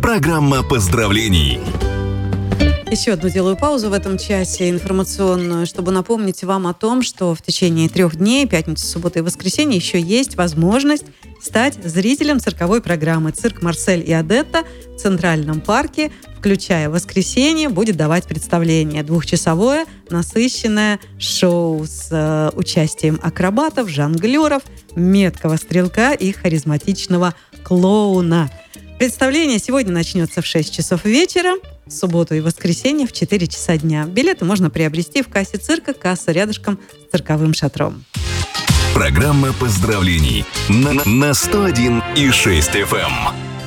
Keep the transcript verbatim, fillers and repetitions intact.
Программа поздравлений. Еще одну делаю паузу в этом часе информационную, чтобы напомнить вам о том, что в течение трех дней, пятницы, субботы и воскресенья, еще есть возможность стать зрителем цирковой программы «Цирк Марсель и Адетта» в Центральном парке, включая воскресенье, будет давать представление. Двухчасовое насыщенное шоу с э, участием акробатов, жонглеров, меткого стрелка и харизматичного клоуна. Представление сегодня начнется в шесть часов вечера, в субботу и воскресенье в четыре часа дня. Билеты можно приобрести в кассе цирка, касса рядышком с цирковым шатром. Программа поздравлений на, на сто один и шесть эф эм.